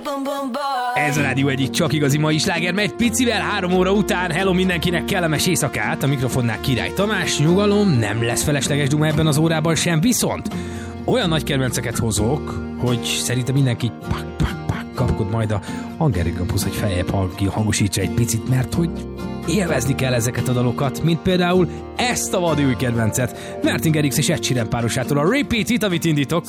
Ez a rádió egyik csak igazi mai sláger, megy picivel 3 óra után. Hello mindenkinek, kellemes éjszakát. A mikrofonnál Király Tamás, nyugalom, nem lesz felesleges duma ebben az órában sem, viszont olyan nagy kedvenceket hozok, hogy szerintem mindenki kapkod majd a Hungary Campus, hogy feljebb hangosítsa egy picit, mert hogy élvezni kell ezeket a dalokat, mint például ezt a vadi új kedvencet, Martin Garrix és Ed Sheeran párosától, a Repeat It, amit indítok.